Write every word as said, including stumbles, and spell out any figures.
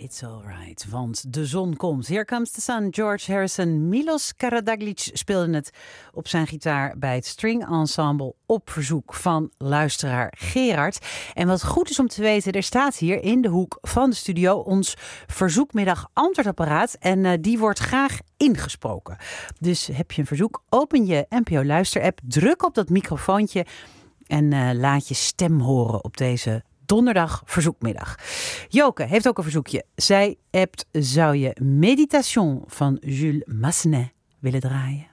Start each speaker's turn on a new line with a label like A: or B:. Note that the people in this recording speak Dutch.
A: It's alright, want de zon komt. Here comes the sun, George Harrison. Milos Karadragic speelde het op zijn gitaar bij het String Ensemble op verzoek van luisteraar Gerard. En wat goed is om te weten, er staat hier in de hoek van de studio ons verzoekmiddag antwoordapparaat. En uh, die wordt graag ingesproken. Dus heb je een verzoek, open je N P O Luister-app, druk op dat microfoontje en uh, laat je stem horen op deze donderdag verzoekmiddag. Joke heeft ook een verzoekje. Zij appt, zou je Méditation van Jules Massenet willen draaien?